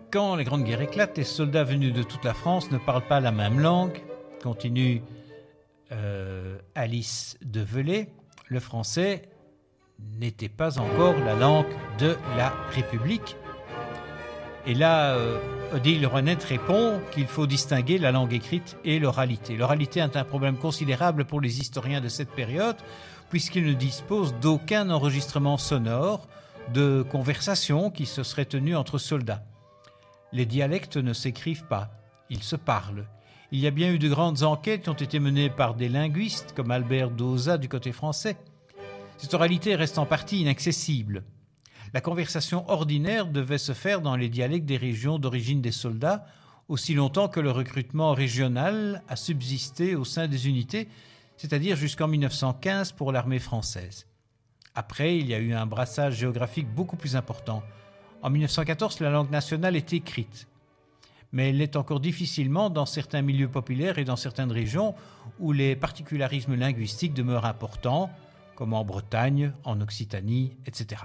Quand la Grande Guerre éclate, les soldats venus de toute la France ne parlent pas la même langue, continue Alice de Velay. Le français n'était pas encore la langue de la République. Et là, Odile Rouennette répond qu'il faut distinguer la langue écrite et l'oralité. L'oralité est un problème considérable pour les historiens de cette période, puisqu'ils ne disposent d'aucun enregistrement sonore de conversation qui se serait tenue entre soldats. Les dialectes ne s'écrivent pas, ils se parlent. Il y a bien eu de grandes enquêtes qui ont été menées par des linguistes comme Albert Dauzat du côté français. Cette oralité reste en partie inaccessible. La conversation ordinaire devait se faire dans les dialectes des régions d'origine des soldats aussi longtemps que le recrutement régional a subsisté au sein des unités, c'est-à-dire jusqu'en 1915 pour l'armée française. Après, il y a eu un brassage géographique beaucoup plus important. En 1914, la langue nationale est écrite, mais elle l'est encore difficilement dans certains milieux populaires et dans certaines régions où les particularismes linguistiques demeurent importants, comme en Bretagne, en Occitanie, etc.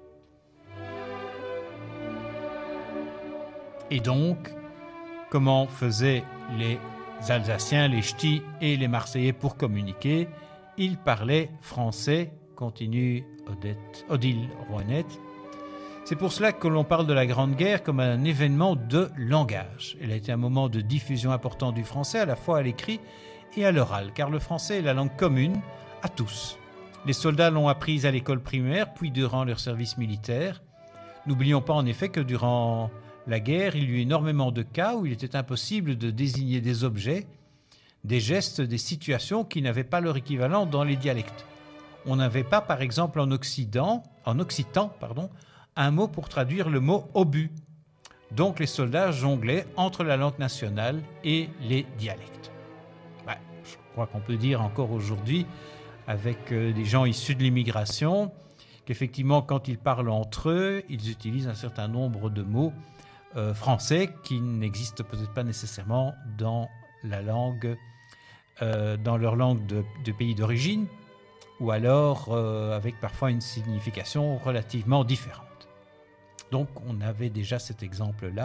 Et donc, comment faisaient les Alsaciens, les Ch'tis et les Marseillais pour communiquer? Ils parlaient français, continue Odile Rouennette. C'est pour cela que l'on parle de la Grande Guerre comme un événement de langage. Elle a été un moment de diffusion important du français, à la fois à l'écrit et à l'oral, car le français est la langue commune à tous. Les soldats l'ont apprise à l'école primaire, puis durant leur service militaire. N'oublions pas en effet que durant la guerre, il y a eu énormément de cas où il était impossible de désigner des objets, des gestes, des situations qui n'avaient pas leur équivalent dans les dialectes. On n'avait pas, par exemple, en occitan, un mot pour traduire le mot obus. Donc les soldats jonglaient entre la langue nationale et les dialectes. Je crois qu'on peut dire encore aujourd'hui, avec des gens issus de l'immigration, qu'effectivement, quand ils parlent entre eux, ils utilisent un certain nombre de mots français qui n'existent peut-être pas nécessairement dans la langue, dans leur langue de pays d'origine, ou alors avec parfois une signification relativement différente. Donc, on avait déjà cet exemple-là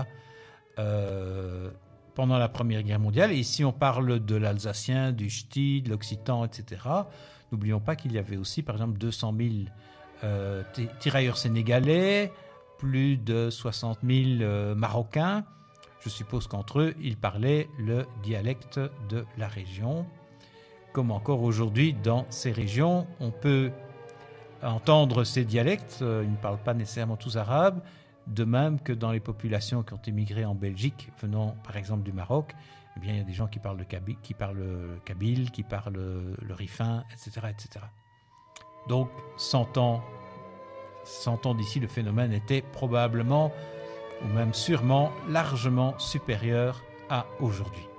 pendant la Première Guerre mondiale. Et ici, on parle de l'alsacien, du ch'ti, de l'occitan, etc. N'oublions pas qu'il y avait aussi, par exemple, 200 000 tirailleurs sénégalais, plus de 60 000 Marocains. Je suppose qu'entre eux, ils parlaient le dialecte de la région. Comme encore aujourd'hui, dans ces régions, on peut entendre ces dialectes. Ils ne parlent pas nécessairement tous arabe, de même que dans les populations qui ont émigré en Belgique, venant par exemple du Maroc, eh bien, il y a des gens qui parlent le kabyle, qui parlent le rifin, etc., etc. Donc, 100 ans d'ici, le phénomène était probablement, ou même sûrement, largement supérieur à aujourd'hui.